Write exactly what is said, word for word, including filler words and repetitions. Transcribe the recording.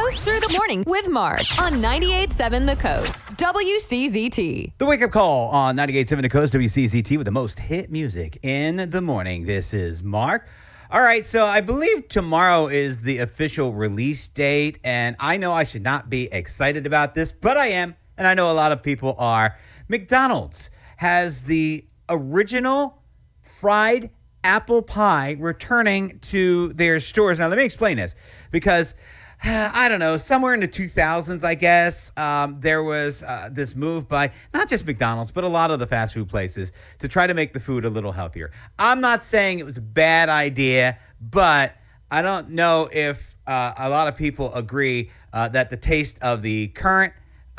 Coast Through the Morning with Mark on ninety-eight point seven The Coast, W C Z T. The Wake Up Call on ninety-eight point seven The Coast, W C Z T, with the most hit music in the morning. This is Mark. All right, so I believe tomorrow is the official release date, and I know I should not be excited about this, but I am, and I know a lot of people are. McDonald's has the original fried apple pie returning to their stores. Now, let me explain this, because I don't know, somewhere in the two thousands, I guess, um, there was uh, this move by not just McDonald's, but a lot of the fast food places to try to make the food a little healthier. I'm not saying it was a bad idea, but I don't know if uh, a lot of people agree uh, that the taste of the current